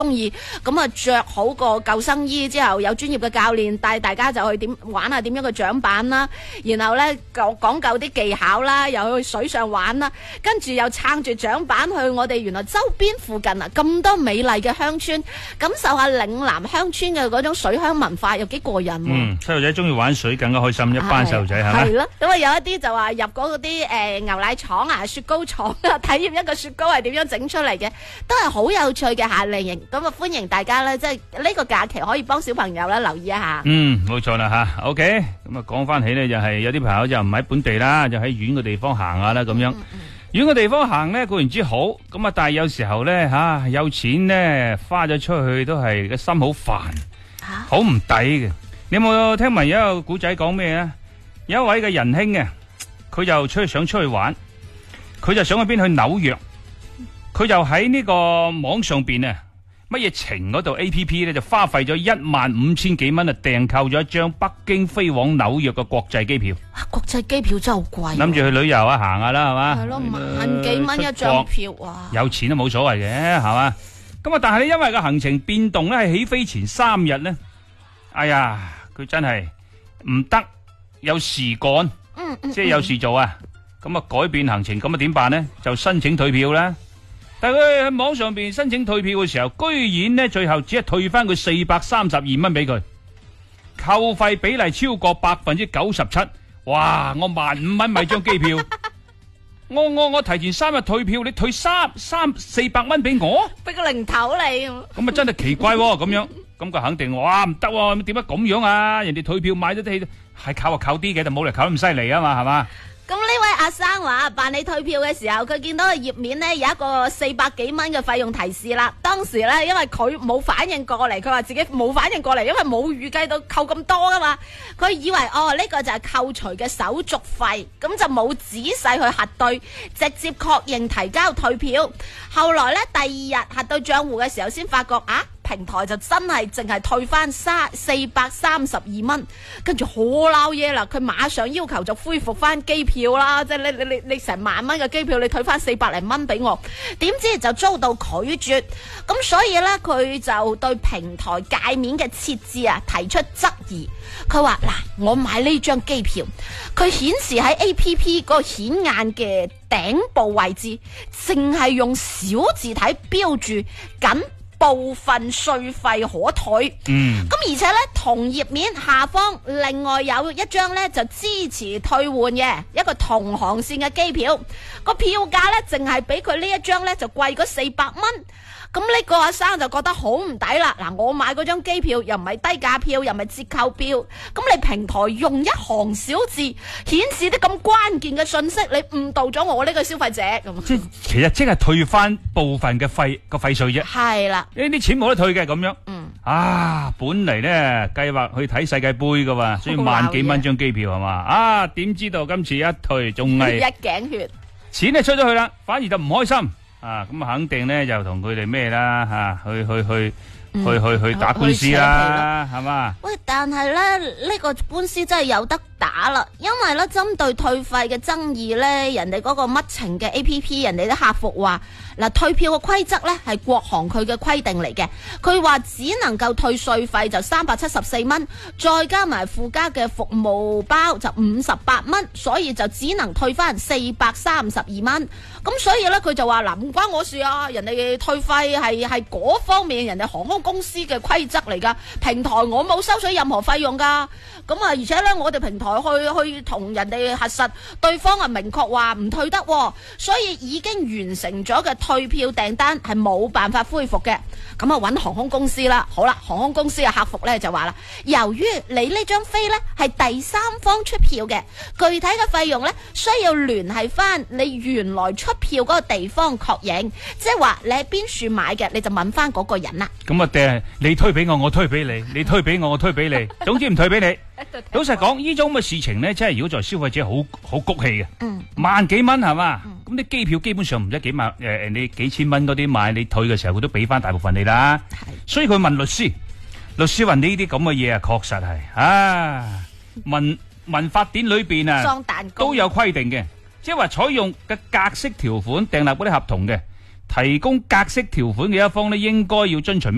中意，咁啊着好個救生衣之後，有專業嘅教練帶大家就去點玩下點樣嘅槳板啦，然後咧講究啲技巧啦，又去水上玩啦，跟住又撐住槳板去我哋原來周邊附近啊咁多美麗嘅鄉村，感受下嶺南鄉村嘅嗰種水鄉文化，又幾過癮。 細路仔中意玩水更加開心，一班細路仔係咪？ 係咯，咁啊有一啲就話入嗰啲牛奶廠啊、雪糕廠啊，體驗一個雪糕係點樣整出嚟嘅，都係好有趣嘅夏令營。咁啊，歡迎大家咧，即係呢個假期可以幫小朋友咧留意一下。 冇錯啦吓。OK，咁啊講翻起咧，就係有啲朋友就唔喺本地啦，就喺遠嘅地方行下啦咁樣。遠嘅地方行咧固然之好，咁啊，但係有時候咧有錢咧花咗出去都係個心好煩，好唔抵嘅。你有冇聽聞有一個古仔講咩啊？有一位嘅仁兄嘅，佢就想出去玩，佢就想去邊去紐約，佢就喺呢個網上邊啊。乜嘢情嗰度 A.P.P 咧就花費咗15000幾蚊啊，訂購咗一張北京飛往紐約嘅國際機票。 國際機票真係好貴。諗住去旅遊啊，行下啦，係嘛？ 係咯，10000幾蚊一張票啊！ 有錢都冇所謂嘅，係嘛？咁啊，但係咧，因為個行程變動咧，係起飛前3日咧，哎呀，佢真係唔得，有事趕，即係有事做啊！咁啊，改變行程，咁啊點辦咧？就申請退票啦。但係佢喺網上邊申請退票嘅時候，居然呢最後只係退翻佢432蚊俾佢，扣費比例超過97%。哇！我15000蚊買張機票，我提前3日退票，你退400蚊俾我， 俾個零頭你。 咁啊真係奇怪咁樣，咁佢肯定哇唔得，點解咁樣啊？人哋退票買咗啲係扣啲嘅，就冇嚟扣咁犀利啊嘛，係嘛？ 咁呢位阿生話辦理退票嘅時候，佢見到個頁面呢有一個400幾蚊嘅費用提示啦。當時呢，因為佢冇反應過嚟，佢話自己冇反應過嚟，因為冇預計到扣咁多噶嘛。佢以為呢個就係扣除嘅手續費，咁就冇仔細去核對，直接確認提交退票。後來呢，第二日核對賬戶嘅時候，先發覺平台就真係淨係退翻432蚊，跟住好撈嘢啦！佢馬上要求就恢復翻機票啦，即係你成10000蚊嘅機票，你退翻400零蚊俾我，點知就遭到拒絕。咁所以呢，佢就對平台界面嘅設置提出質疑。佢話我買呢張機票，佢顯示喺 A.P.P 嗰個顯眼嘅頂部位置，淨係用小字體標注緊部分稅費可退，咁而且咧同頁面下方另外有一張咧就支持退換嘅一個同航線嘅機票，個票價咧淨係比佢呢一張咧就貴嗰400蚊。咁呢個阿生就覺得好唔抵啦！我買嗰張機票又唔係低價票，又唔係折扣票，咁你平台用一行小字顯示啲咁關鍵嘅信息，你誤導咗我呢個消費者咁。 其實即係退翻部分嘅費稅啫。係啦，呢啲錢冇得退嘅咁樣。本嚟呢計劃去睇世界盃噶嘛，所以10000幾蚊張機票係嘛？點知道今次一退仲係一頸血， 錢就出咗去啦，反而就唔開心。咁肯定咧就同佢哋咩啦去打官司啦，係嘛？喂， 但係咧呢個官司真係有得打啦，因為咧針對退費嘅爭議咧，人哋嗰個乜情嘅 A.P.P. 人哋啲客服話退票嘅規則咧係國航佢嘅規定嚟嘅，佢話只能夠退稅費就374蚊，再加埋附加嘅服務包就58蚊，所以就只能退翻432蚊。咁所以咧佢就話唔關我事啊，人哋退費係嗰方面人哋航空公司嘅規則嚟噶，平台我冇收取任何費用噶。咁而且咧我哋平台去同人哋核實，對方明確話唔退得，所以已經完成咗嘅退票訂單係冇辦法恢復嘅。咁揾航空公司啦。好啦，航空公司嘅客服咧就話啦，由於你呢張飛咧係第三方出票嘅，具體嘅費用咧需要聯繫翻你原來出票嗰個地方確認，即係話你喺邊處買嘅，你就問翻嗰個人啦。 咁定係你推俾我，我推俾你，你推俾我，我推俾你，總之唔退俾你。老實講，呢種咁嘅事情呢，真係如果在消費者好谷氣嘅，10000幾蚊係嘛？咁啲機票基本上唔使幾萬，你幾千蚊嗰啲買，你退嘅時候佢都俾翻大部分你啦。所以佢問律師，律師話呢啲咁嘅嘢確實係民法典裏邊都有規定嘅，即係話採用嘅格式條款訂立嗰啲合同嘅，提供格式條款嘅一方呢，應該要遵循